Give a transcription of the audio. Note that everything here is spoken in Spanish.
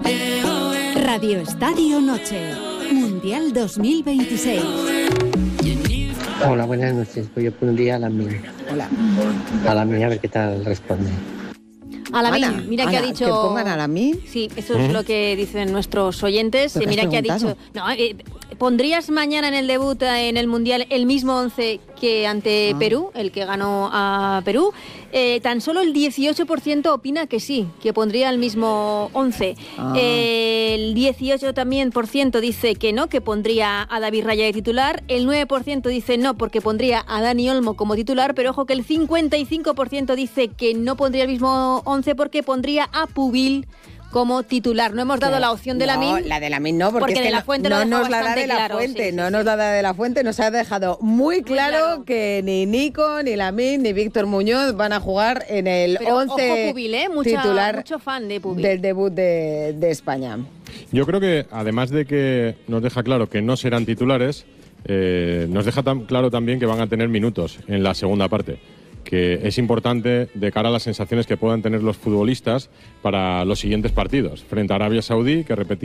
Radio Estadio Noche, Mundial 2026. Hola, buenas noches. Voy a poner un día a la mía. Hola. A la mía, a ver qué tal responde. Alamin, mira que ha dicho... ¿Que pongan Alamin? Sí, eso es lo que dicen nuestros oyentes. Mira que ha dicho... No, ¿pondrías mañana en el debut en el Mundial el mismo 11 que ante Perú, el que ganó a Perú? Tan solo el 18% opina que sí, que pondría el mismo 11. El 18% también dice que no, que pondría a David Raya de titular. El 9% dice no, porque pondría a Dani Olmo como titular. Pero ojo que el 55% dice que no pondría el mismo 11 porque pondría a Pubil como titular. No hemos dado la opción de Lamine. No, la de Lamine no, porque es que de la Fuente no lo nos la da bastante de la claro. Fuente, Sí, no sí, nos sí. la da de la Fuente, nos ha dejado muy claro que ni Nico, ni Lamine, ni Víctor Muñoz van a jugar en el Pero 11 ojo Pubil, titular mucho fan de Pubil. del debut de España. Yo creo que, además de que nos deja claro que no serán titulares, nos deja claro también que van a tener minutos en la segunda parte, que es importante de cara a las sensaciones que puedan tener los futbolistas para los siguientes partidos. Frente a Arabia Saudí, que